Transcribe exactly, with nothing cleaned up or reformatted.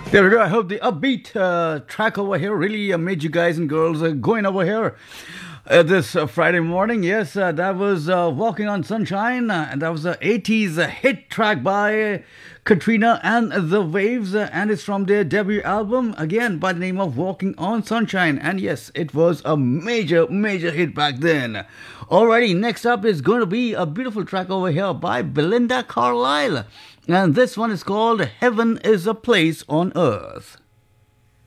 There we go. I hope the upbeat uh, track over here really uh, made you guys and girls uh, going over here uh, this uh, Friday morning. Yes, uh, that was uh, Walking on Sunshine, uh, and that was an eighties uh, hit track by uh, Katrina and the Waves, uh, and it's from their debut album, again by the name of Walking on Sunshine. And yes, it was a major, major hit back then. Alrighty, next up is going to be a beautiful track over here by Belinda Carlisle. And this one is called Heaven is a Place on Earth.